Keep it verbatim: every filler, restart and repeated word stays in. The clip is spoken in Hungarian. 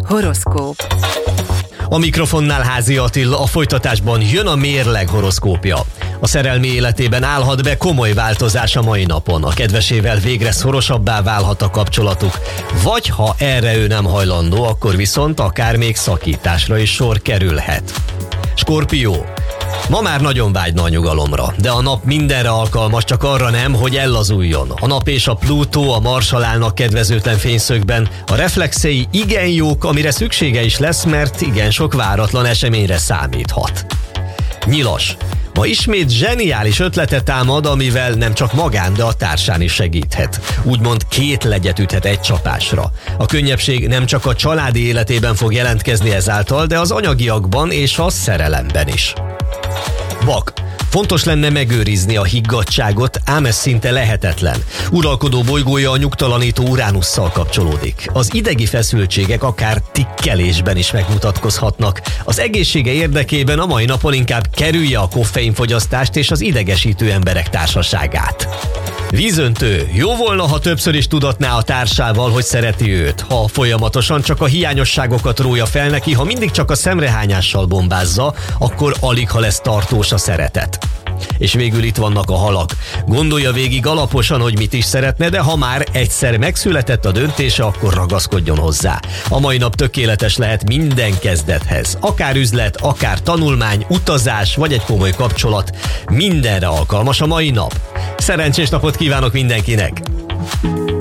Horoszkóp. A mikrofonnál Házi Attila, a folytatásban jön a mérleg horoszkópja. A szerelmi életében állhat be komoly változás a mai napon. A kedvesével végre szorosabbá válhat a kapcsolatuk. Vagy ha erre ő nem hajlandó, akkor viszont akár még szakításra is sor kerülhet. Skorpió. Ma már nagyon vágyna a nyugalomra, de a nap mindenre alkalmas, csak arra nem, hogy ellazuljon. A nap és a Plutó a Marssal állnak kedvezőtlen fényszögben. A reflexei igen jók, amire szüksége is lesz, mert igen sok váratlan eseményre számíthat. Nyilas. Ma ismét zseniális ötlete támad, amivel nem csak magán, de a társán is segíthet. Úgymond két legyet üthet egy csapásra. A könnyebbség nem csak a családi életében fog jelentkezni ezáltal, de az anyagiakban és a szerelemben is. Vak. Fontos lenne megőrizni a higgadtságot, ám ez szinte lehetetlen. Uralkodó bolygója a nyugtalanító Uránusszal kapcsolódik. Az idegi feszültségek akár tikkelésben is megmutatkozhatnak. Az egészsége érdekében a mai napon inkább kerülje a koffeinfogyasztást és az idegesítő emberek társaságát. Vízöntő. Jó volna, ha többször is tudatná a társával, hogy szereti őt. Ha folyamatosan csak a hiányosságokat rója fel neki, ha mindig csak a szemrehányással bombázza, akkor alig ha lesz tartós a szeretet. És végül itt vannak a halak. Gondolja végig alaposan, hogy mit is szeretne, de ha már egyszer megszületett a döntése, akkor ragaszkodjon hozzá. A mai nap tökéletes lehet minden kezdethez. Akár üzlet, akár tanulmány, utazás, vagy egy komoly kapcsolat. Mindenre alkalmas a mai nap. Szerencsés napot kívánok mindenkinek!